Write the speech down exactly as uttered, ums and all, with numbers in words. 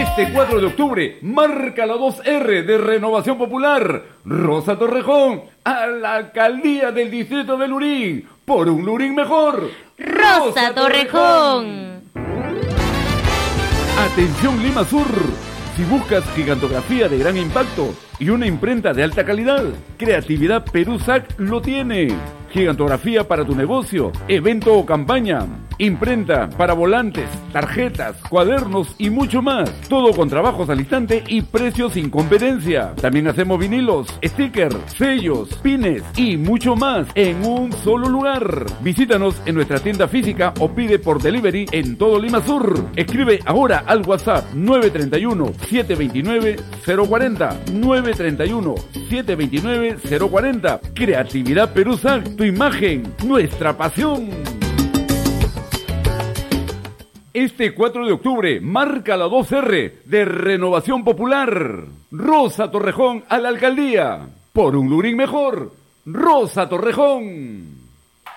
Este cuatro de octubre marca la dos erre de Renovación Popular. Rosa Torrejón a la alcaldía del distrito de Lurín. Por un Lurín mejor. Rosa, Rosa Torrejón. Atención Lima Sur. Si buscas gigantografía de gran impacto y una imprenta de alta calidad, Creatividad Perú S A C lo tiene. Gigantografía para tu negocio, evento o campaña. Imprenta para volantes, tarjetas, cuadernos y mucho más. Todo con trabajos al instante y precios sin competencia. También hacemos vinilos, stickers, sellos, pines y mucho más en un solo lugar. Visítanos en nuestra tienda física o pide por delivery en todo Lima Sur. Escribe ahora al WhatsApp nueve tres uno, siete dos nueve, cero cuatro cero. nueve tres uno, siete dos nueve, cero cuatro cero. Creatividad Perú S A C, tu imagen, nuestra pasión. Este cuatro de octubre marca la dos erre de Renovación Popular. Rosa Torrejón a la alcaldía. Por un Lurín mejor. Rosa Torrejón.